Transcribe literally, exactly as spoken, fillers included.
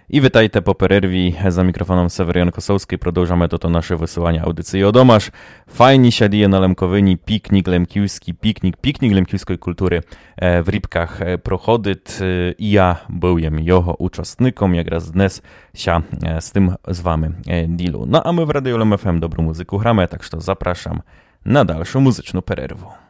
I witajte po pererwii, za mikrofonem Sewerian Kosowski. Продовжamy to to nasze wysyłanie audycji o domasz. Fajnie siadije na Lemkowyni, piknik lemkiewski, piknik, piknik lemkiewskiej kultury w Rybkach prochodyt. I ja byłem jeho uczestnikom, jak raz dnes się z tym z wami dealu. No a my w Radio Lem F M dobrą muzyku gramy, tak że zapraszam na dalszą muzyczną pererwę.